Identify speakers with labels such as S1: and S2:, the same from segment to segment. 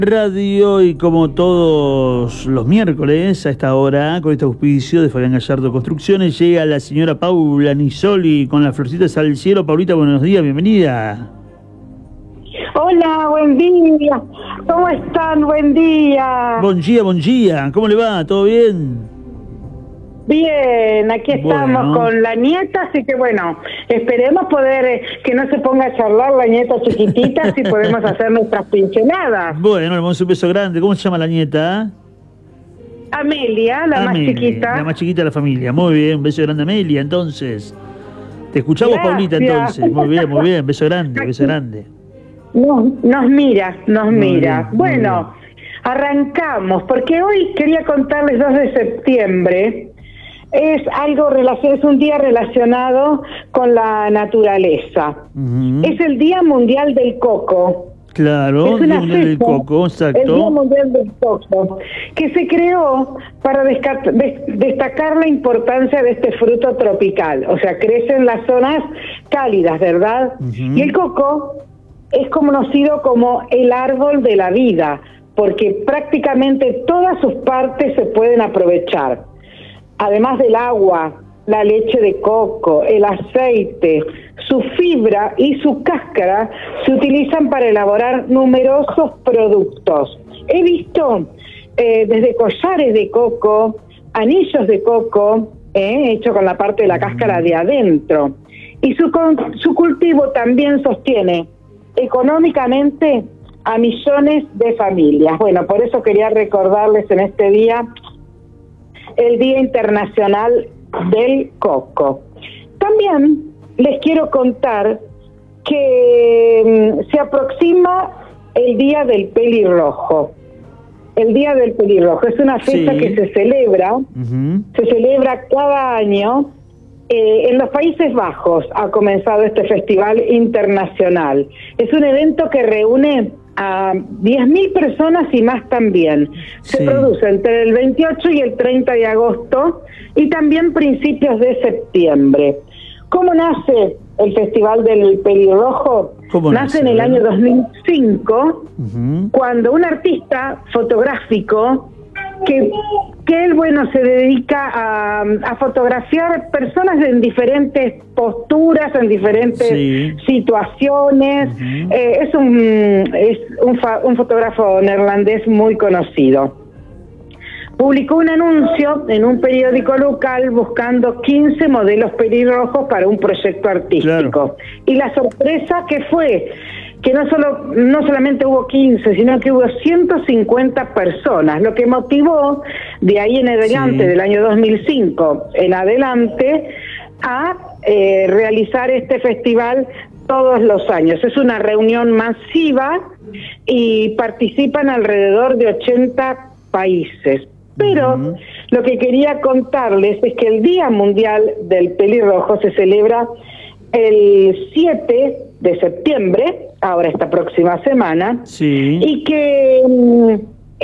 S1: Radio, y como todos los miércoles a esta hora, con este auspicio de Fabián Gallardo Construcciones, llega la señora Paula Nisoli con las florcitas al cielo. Paulita, buenos días, bienvenida.
S2: Hola, buen día. ¿Cómo están? Buen día.
S1: Buen día. ¿Cómo le va? ¿Todo bien?
S2: Bien, aquí estamos con la nieta, así que bueno, esperemos poder que no se ponga a charlar la nieta chiquitita, si podemos hacer nuestras pinceladas.
S1: Bueno, le mando un beso grande. ¿Cómo se llama la nieta?
S2: Amelia, la más chiquita.
S1: La más chiquita de la familia. Muy bien, un beso grande, Amelia, entonces. Te escuchamos,
S2: Gracias.
S1: Paulita, entonces. Muy bien, beso grande.
S2: Nos mira. Bueno, arrancamos, porque hoy quería contarles 2 de septiembre. Es un día relacionado con la naturaleza. Es el Día Mundial del Coco.
S1: Claro,
S2: es una
S1: Día Mundial del Coco, exacto.
S2: El Día Mundial del Coco, que se creó para destacar la importancia de este fruto tropical. O sea, crece en las zonas cálidas, ¿verdad? Y el coco es conocido como el árbol de la vida, porque prácticamente todas sus partes se pueden aprovechar. Además del agua, la leche de coco, el aceite, su fibra y su cáscara se utilizan para elaborar numerosos productos. He visto desde collares de coco, anillos de coco, hecho con la parte de la cáscara de adentro. Y su cultivo también sostiene económicamente a millones de familias. Bueno, por eso quería recordarles en este día el Día Internacional del Coco. También les quiero contar que se aproxima el Día del Pelirrojo. El Día del Pelirrojo es una fecha que se celebra cada año. En los Países Bajos ha comenzado este festival internacional. Es un evento que reúne a 10.000 personas y más también. Se produce entre el 28 y el 30 de agosto y también principios de septiembre. ¿Cómo nace el Festival del Pelirrojo? Nace en el año 2005, cuando un artista fotográfico que él, se dedica a fotografiar personas en diferentes posturas, en diferentes situaciones. Es un fotógrafo neerlandés muy conocido. Publicó un anuncio en un periódico local buscando 15 modelos pelirrojos para un proyecto artístico. Y la sorpresa que fue que no solamente hubo 15, sino que hubo 150 personas, lo que motivó de ahí en adelante, del año 2005 en adelante, a realizar este festival todos los años. Es una reunión masiva y participan alrededor de 80 países. Pero lo que quería contarles es que el Día Mundial del Pelirrojo se celebra el 7 de septiembre, ahora esta próxima semana, y que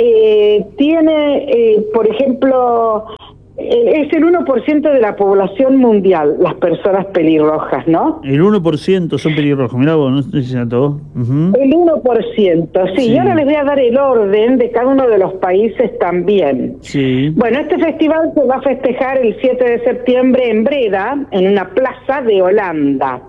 S2: tiene, por ejemplo, es el 1% de la población mundial, las personas pelirrojas, ¿no?
S1: El 1% son pelirrojos, mirá vos, no sé si a todos.
S2: El 1%, sí, y ahora les voy a dar el orden de cada uno de los países también. Bueno, este festival se va a festejar el 7 de septiembre en Breda, en una plaza de Holanda.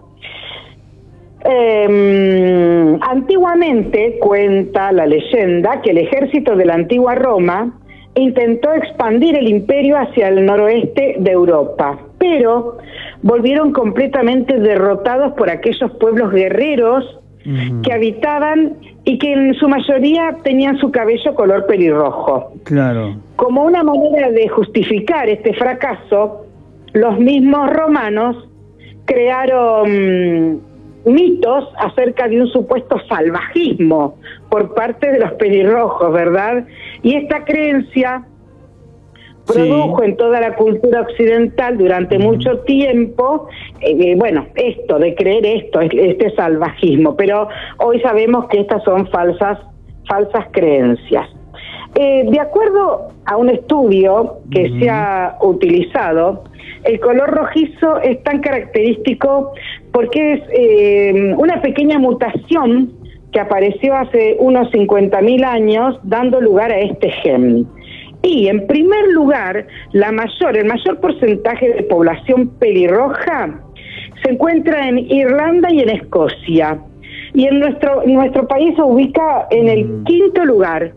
S2: Antiguamente, cuenta la leyenda, que el ejército de la antigua Roma intentó expandir el imperio hacia el noroeste de Europa, pero volvieron completamente derrotados por aquellos pueblos guerreros que habitaban y que en su mayoría tenían su cabello color pelirrojo. Como una manera de justificar este fracaso, los mismos romanos crearon mitos acerca de un supuesto salvajismo por parte de los pelirrojos, ¿verdad? Y esta creencia produjo en toda la cultura occidental durante mucho tiempo, esto de creer este salvajismo, pero hoy sabemos que estas son falsas creencias. De acuerdo a un estudio que se ha utilizado, el color rojizo es tan característico porque es una pequeña mutación que apareció hace unos 50.000 años, dando lugar a este gen. Y en primer lugar, el mayor porcentaje de población pelirroja se encuentra en Irlanda y en Escocia. Y en nuestro país se ubica en el quinto lugar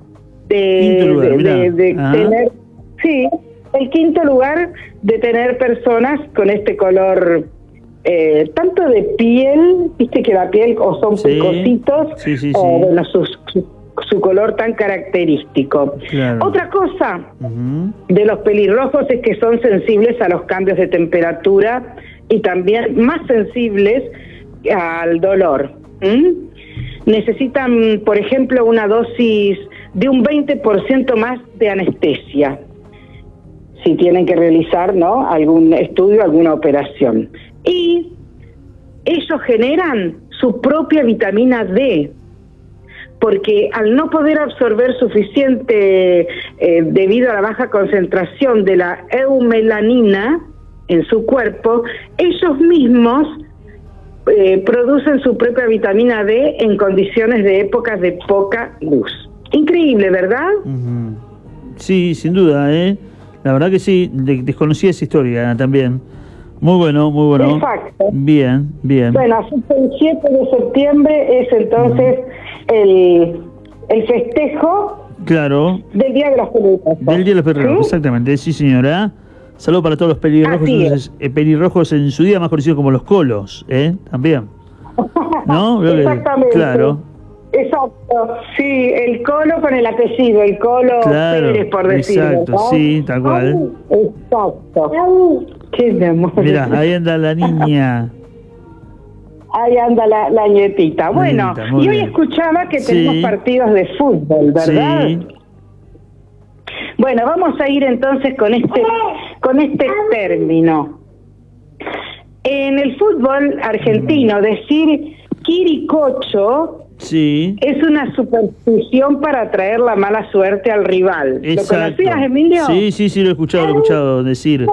S2: de tener, sí, el quinto lugar de tener personas con este color, tanto de piel, viste que la piel o son picositos, o bueno, su color tan característico. Claro. Otra cosa de los pelirrojos es que son sensibles a los cambios de temperatura y también más sensibles al dolor. Necesitan, por ejemplo, una dosis de un 20% más de anestesia si tienen que realizar, ¿no?, algún estudio, alguna operación. Y ellos generan su propia vitamina D, porque al no poder absorber suficiente debido a la baja concentración de la eumelanina en su cuerpo, ellos mismos producen su propia vitamina D en condiciones de épocas de poca luz. Increíble, ¿verdad?
S1: Sí, sin duda, la verdad que sí, desconocía esa historia también. Muy bueno, muy bueno.
S2: Exacto.
S1: Bien, bien.
S2: Bueno, así que el 7 de septiembre es entonces el festejo,
S1: claro,
S2: del Día de los Pelirrojos.
S1: Del Día de los Pelirrojos, ¿sí? Exactamente, sí señora. Saludos para todos los pelirrojos, entonces, pelirrojos en su día, más conocidos como los colos, también. ¿No?
S2: Exactamente.
S1: Claro.
S2: Exacto, sí, el colo con el apellido, el colo Pérez, por decirlo.
S1: Exacto, ¿no? Sí, tal cual.
S2: Exacto. Qué mi amor.
S1: Mirá, ahí anda la niña.
S2: Ahí anda la nietita. Bueno, y hoy escuchaba que tenemos partidos de fútbol, ¿verdad? Sí. Bueno, vamos a ir entonces con este término. En el fútbol argentino, decir quiricocho es una superstición para traer la mala suerte al rival.
S1: Exacto.
S2: ¿Lo conocías, Emilio?
S1: Sí, lo he escuchado decir.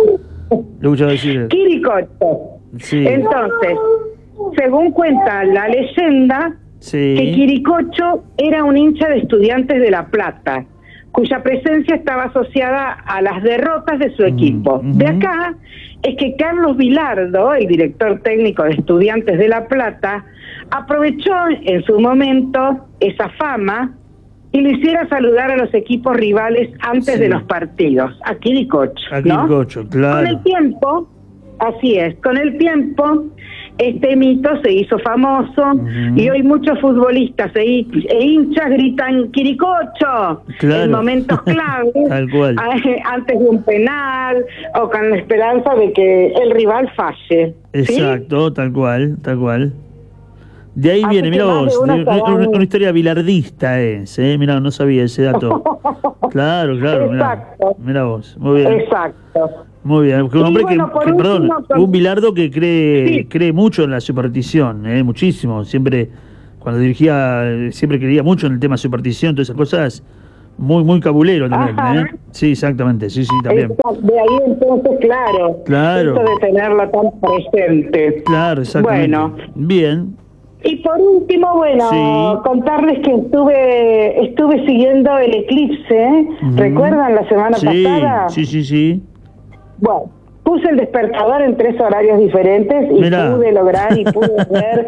S2: Quiricocho. Sí. Entonces, según cuenta la leyenda, que Quiricocho era un hincha de Estudiantes de La Plata, cuya presencia estaba asociada a las derrotas de su equipo. De acá es que Carlos Vilardo, el director técnico de Estudiantes de La Plata, aprovechó en su momento esa fama y lo hiciera saludar a los equipos rivales antes de los partidos, a Quiricocho, ¿no?
S1: Quiricocho, claro.
S2: Con el tiempo, así es, con el tiempo este mito se hizo famoso y hoy muchos futbolistas e hinchas gritan Quiricocho en momentos claves,
S1: tal cual,
S2: antes de un penal o con la esperanza de que el rival falle.
S1: Exacto, ¿sí? Tal cual. De ahí viene, mira vos, una historia bilardista mirá, no sabía ese dato. Claro, mirá vos, muy bien.
S2: Exacto.
S1: Muy bien, un hombre un Bilardo que cree mucho en la superstición, muchísimo, siempre, cuando dirigía, siempre creía mucho en el tema superstición, todas esas cosas, muy cabulero también, Sí, exactamente, sí, también.
S2: De ahí entonces, claro, esto de tenerlo tan presente.
S1: Claro, exactamente.
S2: Bueno.
S1: Bien.
S2: Y por último, contarles que estuve siguiendo el eclipse, ¿recuerdan la semana pasada? Sí. Bueno, puse el despertador en 3 horarios diferentes y pude lograr y pude ver,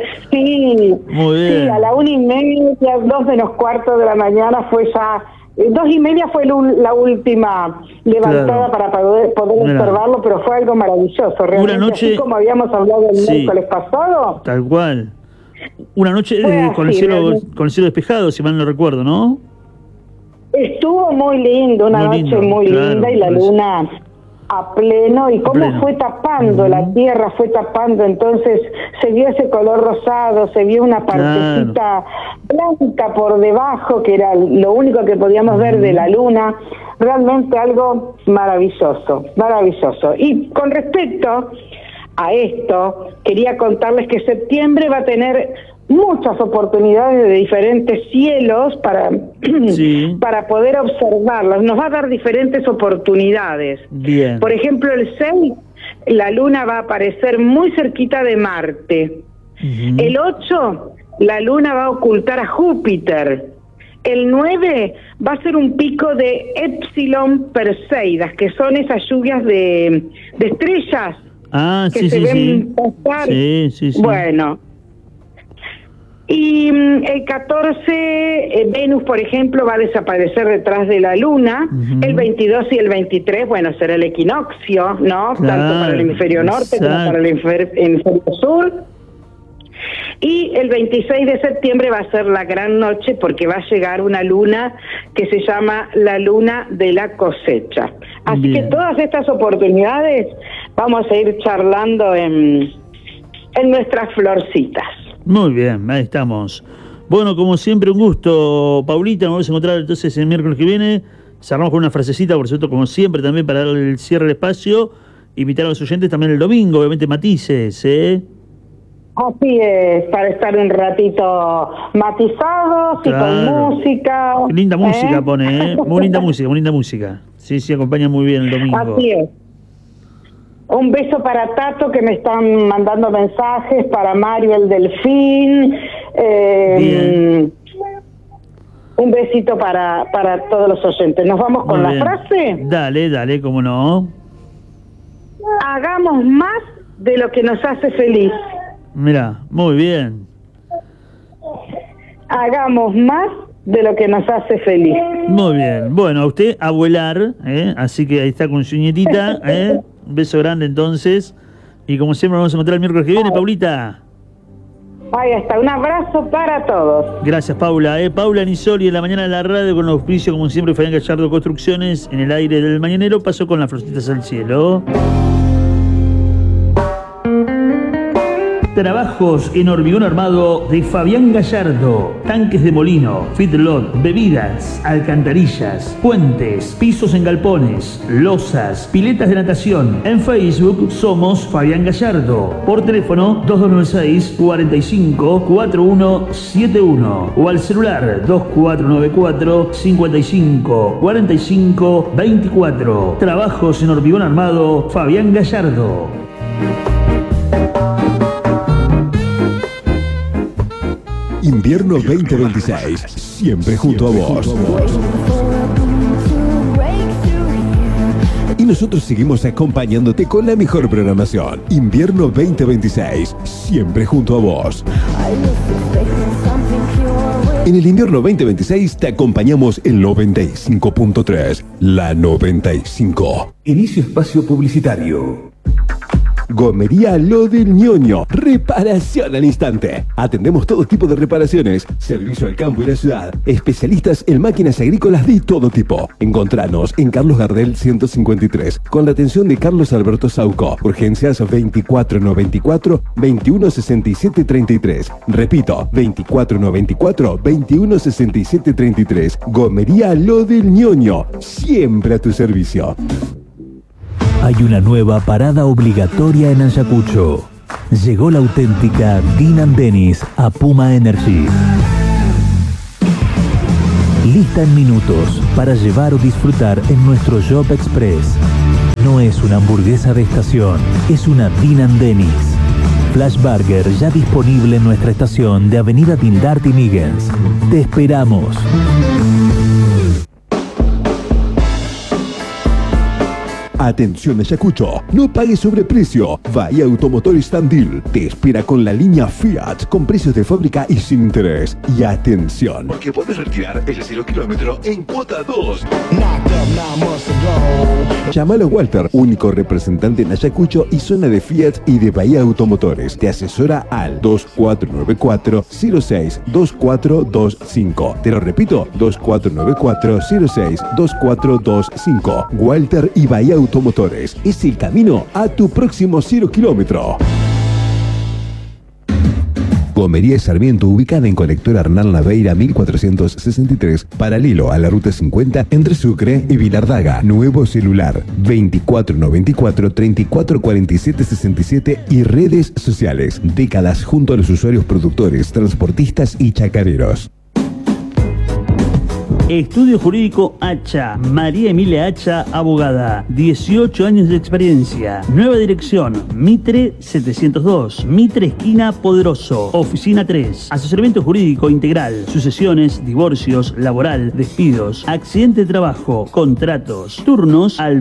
S2: sí, a la 1:30, 2:15 de la mañana fue ya, 2:30 fue la última levantada para poder observarlo, pero fue algo maravilloso, realmente, una noche, así como habíamos hablado el miércoles pasado.
S1: Tal cual. Una noche con el cielo despejado, si mal no recuerdo, ¿no?
S2: Estuvo muy lindo, una noche muy linda y la luna a pleno, y cómo fue tapando la tierra, entonces se vio ese color rosado, se vio una partecita blanca por debajo, que era lo único que podíamos ver de la luna, realmente algo maravilloso. Y con respecto a esto, quería contarles que septiembre va a tener muchas oportunidades de diferentes cielos para poder observarlos. Nos va a dar diferentes oportunidades. Bien. Por ejemplo, el 6, la luna va a aparecer muy cerquita de Marte. El 8, la Luna va a ocultar a Júpiter. El 9 va a ser un pico de Epsilon Perseidas, que son esas lluvias de estrellas que se ven pasar.
S1: Sí.
S2: Bueno. Y el 14, Venus, por ejemplo, va a desaparecer detrás de la Luna. El 22 y el 23, bueno, será el equinoccio, ¿no?
S1: Claro,
S2: tanto para el hemisferio norte como para el hemisferio sur. Y el 26 de septiembre va a ser la gran noche, porque va a llegar una luna que se llama la luna de la cosecha. Así que todas estas oportunidades vamos a ir charlando en nuestras florcitas.
S1: Muy bien, ahí estamos. Bueno, como siempre, un gusto, Paulita. Nos vamos a encontrar entonces el miércoles que viene. Cerramos con una frasecita, por cierto, como siempre, también para darle el cierre al espacio. Invitar a los oyentes también el domingo, obviamente matices, ¿eh?
S2: Así es, para estar un ratito matizados y con música.
S1: Qué linda música pone, ¿eh? Muy linda música. Sí, acompaña muy bien el domingo.
S2: Así es. Un beso para Tato, que me están mandando mensajes, para Mario el Delfín. Un besito para todos los oyentes. ¿Nos vamos con la frase?
S1: Dale, cómo no.
S2: Hagamos más de lo que nos hace feliz.
S1: Mirá, muy bien.
S2: Hagamos más de lo que nos hace feliz.
S1: Muy bien. Bueno, a usted a volar, así que ahí está con su nietita, Un beso grande entonces. Y como siempre nos vamos a encontrar el miércoles que viene, Paulita.
S2: Ahí está, un abrazo para todos.
S1: Gracias, Paula. Paula Nisoli en la mañana de la radio con el auspicio, como siempre, Fabián Gallardo Construcciones. En el aire del mañanero pasó con las florcitas al cielo. Trabajos en hormigón armado de Fabián Gallardo. Tanques de molino, feedlot, bebidas, alcantarillas, puentes, pisos en galpones, losas, piletas de natación. En Facebook somos Fabián Gallardo. Por teléfono 2296 45 4171 o al celular 2494 55 45 24. Trabajos en hormigón armado Fabián Gallardo.
S3: Invierno 2026, siempre junto a vos. Y nosotros seguimos acompañándote con la mejor programación. Invierno 2026, siempre junto a vos. En el invierno 2026 te acompañamos en 95.3, la 95. Inicio espacio publicitario. Gomería Lo del Ñoño, reparación al instante. Atendemos todo tipo de reparaciones, servicio al campo y la ciudad, especialistas en máquinas agrícolas de todo tipo. Encontranos en Carlos Gardel 153, con la atención de Carlos Alberto Sauco. Urgencias 2494 2167 33. Repito, 2494 2167 33. Gomería Lo del Ñoño, siempre a tu servicio.
S4: Hay una nueva parada obligatoria en Ayacucho. Llegó la auténtica Dean & Dennis a Puma Energy. Lista en minutos para llevar o disfrutar en nuestro Shop Express. No es una hamburguesa de estación, es una Dean & Dennis. Flash Burger ya disponible en nuestra estación de Avenida Dindart y Miggins. Te esperamos.
S3: Atención Ayacucho, no pagues sobreprecio. Bahía Automotores Tandil te espera con la línea Fiat con precios de fábrica y sin interés. Y atención, porque puedes retirar el 0 kilómetro en cuota 2. Llámalo a Walter, único representante en Ayacucho y zona de Fiat y de Bahía Automotores. Te asesora al 2494-062425. Te lo repito, 2494-062425. Walter y Bahía Automotores. Es el camino a tu próximo 0 kilómetro. Gomería Sarmiento, ubicada en Colector Arnal Naveira 1463, paralelo a la Ruta 50 entre Sucre y Vilardaga. Nuevo celular 2494-344767 y redes sociales. Décadas junto a los usuarios productores, transportistas y chacareros.
S1: Estudio Jurídico Hacha, María Emilia Hacha, abogada, 18 años de experiencia. Nueva dirección, Mitre 702, Mitre esquina Poderoso, oficina 3. Asesoramiento jurídico integral, sucesiones, divorcios, laboral, despidos, accidente de trabajo, contratos, turnos al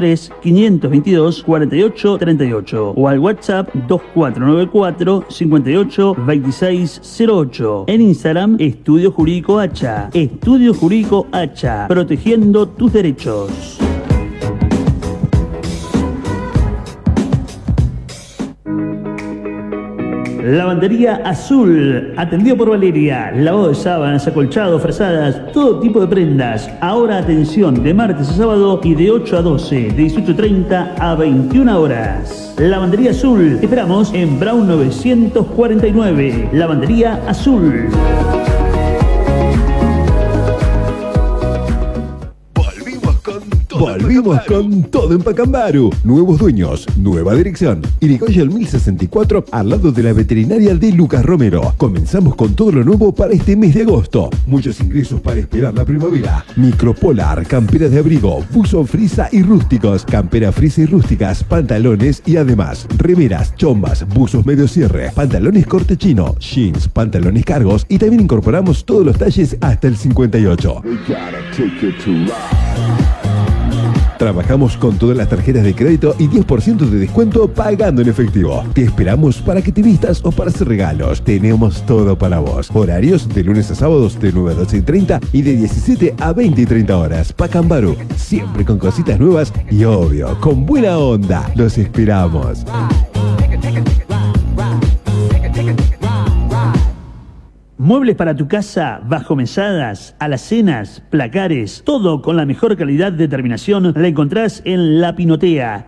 S1: 223-522-4838 o al WhatsApp 2494-582608. En Instagram, Estudio Jurídico Hacha. Estudio Jurídico Hacha, protegiendo tus derechos. Lavandería Azul, atendido por Valeria, lavado de sábanas, acolchados, frazadas, todo tipo de prendas. Ahora atención, de martes a sábado y de 8 a 12, de 18:30 a 21 horas. Lavandería Azul, esperamos en Brown 949. Lavandería Azul.
S3: Volvimos con todo en Pacambaru. Nuevos dueños, nueva dirección. Irigoyen 1064, al lado de la veterinaria de Lucas Romero. Comenzamos con todo lo nuevo para este mes de agosto. Muchos ingresos para esperar la primavera. Micropolar, camperas de abrigo, buzo frisa y rústicos, campera frisa y rústicas, pantalones y además remeras, chombas, buzos medio cierre, pantalones corte chino, jeans, pantalones cargos y también incorporamos todos los talles hasta el 58. Trabajamos con todas las tarjetas de crédito y 10% de descuento pagando en efectivo. Te esperamos para que te vistas o para hacer regalos. Tenemos todo para vos. Horarios de lunes a sábados de 9 a 12:30 y de 17 a 20 y 30 horas. Pacambaru, siempre con cositas nuevas y obvio, con buena onda. Los esperamos.
S1: Muebles para tu casa, bajo mesadas, alacenas, placares, todo con la mejor calidad de terminación la encontrás en La Pinotea.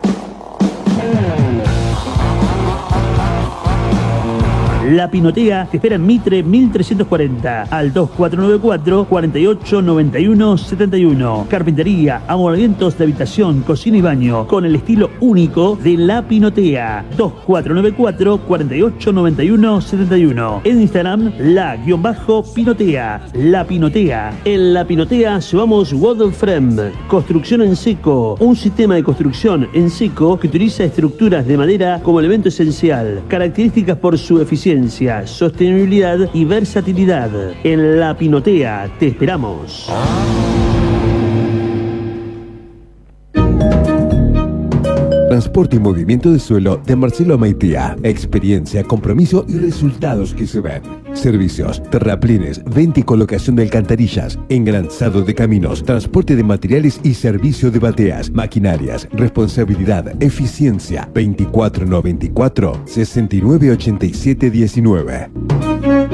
S1: La Pinotea te espera en Mitre 1340 al 2494-489171. Carpintería, amoblamientos de habitación, cocina y baño con el estilo único de La Pinotea. 2494-489171. En Instagram, la-pinotea. La Pinotea. En La Pinotea llevamos Wooden Frame, construcción en seco. Un sistema de construcción en seco que utiliza estructuras de madera como elemento esencial. Características por su eficiencia, sostenibilidad y versatilidad. En La Pinotea te esperamos.
S3: Transporte y movimiento de suelo de Marcelo Maitía. Experiencia, compromiso y resultados que se ven. Servicios, terraplines, venta y colocación de alcantarillas, engranzado de caminos, transporte de materiales y servicio de bateas, maquinarias, responsabilidad, eficiencia. 2494-698719.